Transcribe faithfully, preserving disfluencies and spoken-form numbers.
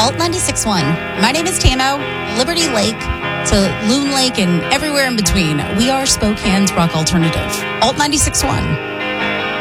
Alt ninety-six point one. My name is Tamo, Liberty Lake to Loon Lake and everywhere in between. We are Spokane's rock alternative. Alt ninety-six point one.